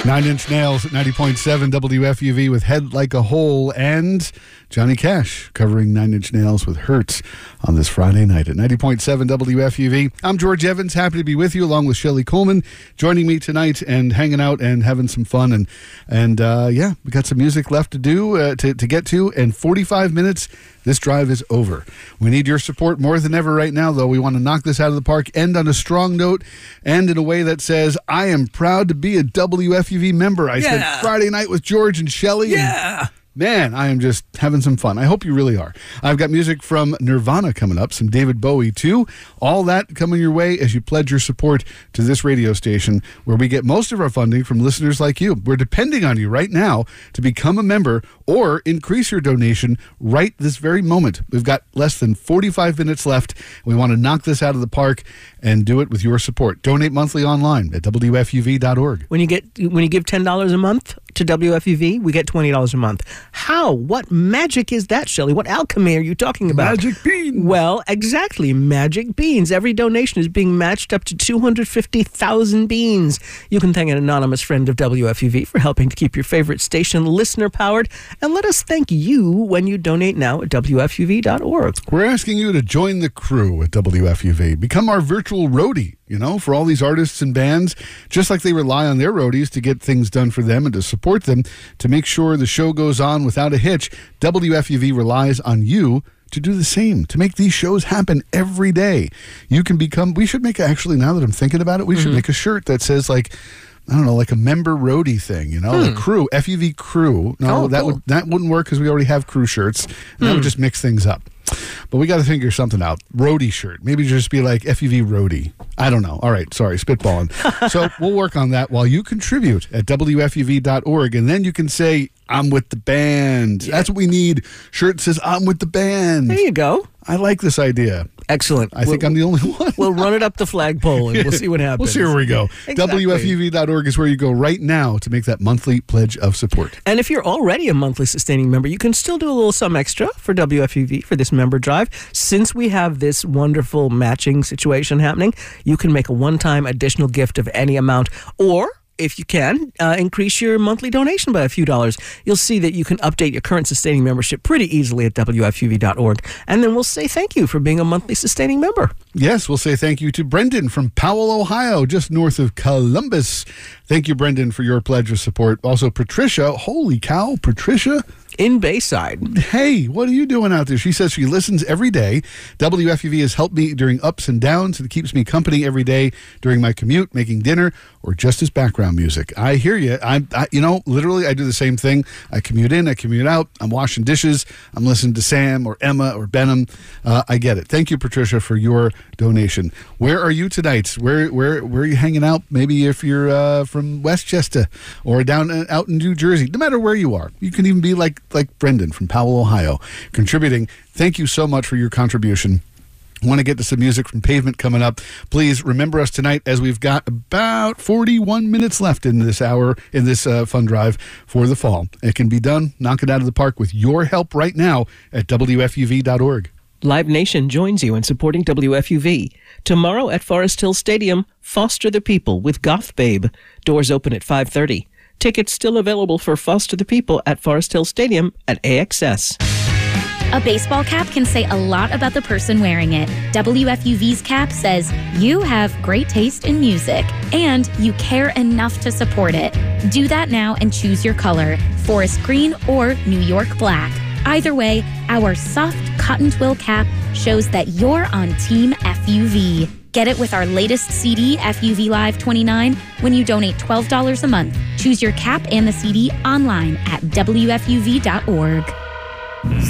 Nine Inch Nails at 90.7 WFUV with Head Like a Hole, and Johnny Cash covering Nine Inch Nails with Hurts on this Friday night at 90.7 WFUV. I'm George Evans, happy to be with you along with Shelley Coleman, joining me tonight and hanging out and having some fun. And we got some music left to do, to get to, and 45 minutes. This drive is over. We need your support more than ever right now, though. We want to knock this out of the park, end on a strong note, and in a way that says, I am proud to be a WFUV member. I spent Friday night with George and Shelley. Yeah. Man, I am just having some fun. I hope you really are. I've got music from Nirvana coming up, some David Bowie too. All that coming your way as you pledge your support to this radio station, where we get most of our funding from listeners like you. We're depending on you right now to become a member or increase your donation right this very moment. We've got less than 45 minutes left. We want to knock this out of the park and do it with your support. Donate monthly online at WFUV.org. When you give $10 a month to WFUV, we get $20 a month. How? What magic is that, Shelley? What alchemy are you talking about? Magic beans. Well, exactly. Magic beans. Every donation is being matched up to 250,000 beans. You can thank an anonymous friend of WFUV for helping to keep your favorite station listener-powered. And let us thank you when you donate now at WFUV.org. We're asking you to join the crew at WFUV. Become our virtual roadie, for all these artists and bands, just like they rely on their roadies to get things done for them and to support them, to make sure the show goes on without a hitch. WFUV relies on you to do the same, to make these shows happen every day. You can become, we should make, actually, now that I'm thinking about it, we should make a shirt that says, like a member roadie thing, like crew, FUV crew. No, that wouldn't work because we already have crew shirts, and that would just mix things up. But we got to figure something out. Roadie shirt. Maybe just be like FUV roadie. I don't know. All right. Sorry. Spitballing. So we'll work on that while you contribute at WFUV.org. And then you can say, I'm with the band. Yeah. That's what we need. Shirt says, I'm with the band. There you go. I like this idea. Excellent. I think I'm the only one. We'll run it up the flagpole and we'll see what happens. We'll see where we go. Exactly. WFUV.org is where you go right now to make that monthly pledge of support. And if you're already a monthly sustaining member, you can still do a little something extra for WFUV for this member drive. Since we have this wonderful matching situation happening, you can make a one-time additional gift of any amount, or if you can, increase your monthly donation by a few dollars. You'll see that you can update your current sustaining membership pretty easily at WFUV.org. And then we'll say thank you for being a monthly sustaining member. Yes, we'll say thank you to Brendan from Powell, Ohio, just north of Columbus. Thank you, Brendan, for your pledge of support. Also, Patricia. Holy cow, Patricia. In Bayside. Hey, what are you doing out there? She says she listens every day. WFUV has helped me during ups and downs and keeps me company every day during my commute, making dinner, or just as background music. I hear you. I literally, I do the same thing. I commute in, I commute out. I'm washing dishes. I'm listening to Sam or Emma or Benham. I get it. Thank you, Patricia, for your donation. Where are you tonight? Where are you hanging out? Maybe if you're from Westchester or out in New Jersey. No matter where you are. You can even be like Brendan from Powell, Ohio, contributing. Thank you so much for your contribution. I want to get to some music from Pavement coming up. Please remember us tonight, as we've got about 41 minutes left in this hour, in this fun drive for the fall. It can be done. Knock it out of the park with your help right now at WFUV.org. Live Nation joins you in supporting WFUV. Tomorrow at Forest Hill Stadium, Foster the People with Goth Babe. Doors open at 5:30. Tickets still available for Foster the People at Forest Hill Stadium at AXS. A baseball cap can say a lot about the person wearing it. WFUV's cap says, you have great taste in music, and you care enough to support it. Do that now and choose your color, forest green or New York black. Either way, our soft cotton twill cap shows that you're on Team FUV. Get it with our latest CD, FUV Live 29, when you donate $12 a month. Choose your cap and the CD online at WFUV.org.